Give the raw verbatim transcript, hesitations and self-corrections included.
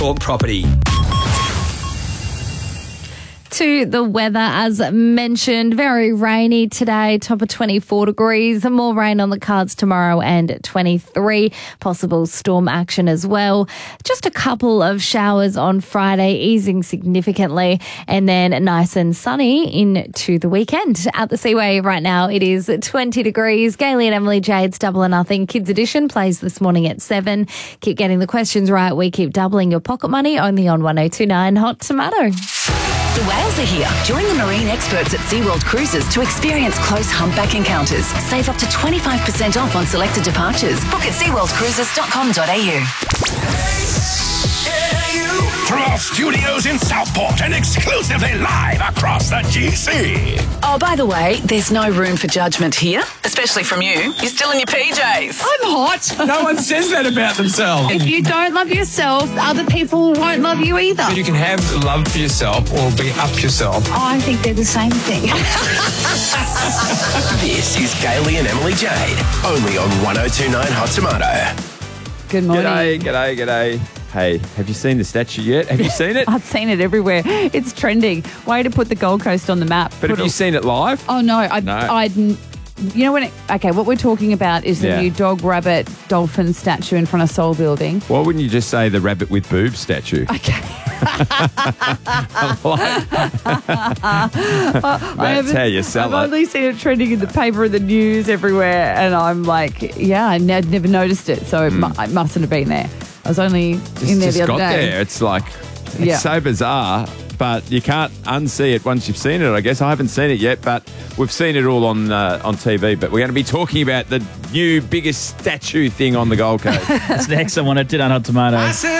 Or property. To the weather, as mentioned, very rainy today, top of twenty-four degrees. More rain on the cards tomorrow and twenty-three. Possible storm action as well. Just a couple of showers on Friday, easing significantly, and then nice and sunny into the weekend. At the Seaway right now, it is twenty degrees. Gailey and Emily Jade's Double or Nothing Kids Edition plays this morning at seven. Keep getting the questions right. We keep doubling your pocket money only on one oh two nine Hot Tomato. The whales are here. Join the marine experts at SeaWorld Cruises to experience close humpback encounters. Save up to twenty-five percent off on selected departures. Book at sea world cruises dot com dot a u. From our studios in Southport and exclusively live across the G C. Oh, by the way, there's no room for judgment here, especially from you. You're still in your P Js. I'm hot. No one says that about themselves. If you don't love yourself, other people won't love you either. You can have love for yourself or be up yourself. Oh, I think they're the same thing. This is Gailey and Emily Jade, only on one oh two nine Hot Tomato. Good morning. G'day, g'day, g'day. Hey, have you seen the statue yet? Have you seen it? I've seen it everywhere. It's trending. Way to put the Gold Coast on the map. But Put have you a- seen it live? Oh, no. I, No. I'd, you know when it, okay, what we're talking about is the Yeah. new dog, rabbit, dolphin statue in front of Seoul Building. Why wouldn't you just say the rabbit with boobs statue? Okay. That's how you sell I've it. only seen it trending in the paper and the news everywhere, and I'm like, yeah, I ne- never noticed it, so it, mu- it mustn't have been there. I was only Just, in there just the other got day. there. It's like, it's Yeah. so bizarre, but you can't unsee it once you've seen it, I guess. I haven't seen it yet, but we've seen it all on uh, on T V. But we're going to be talking about the new biggest statue thing on the Gold Coast. It's next on one oh two nine Hot Tomatoes.